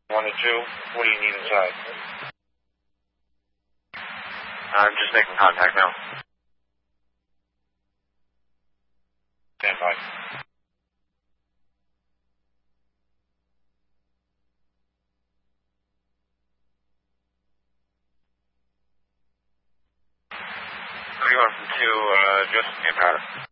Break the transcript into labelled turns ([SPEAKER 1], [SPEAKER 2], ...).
[SPEAKER 1] 1 to 2, what do you need inside?
[SPEAKER 2] I'm just making contact now.
[SPEAKER 1] Stand by.
[SPEAKER 2] Are you on from 2, just near Powder?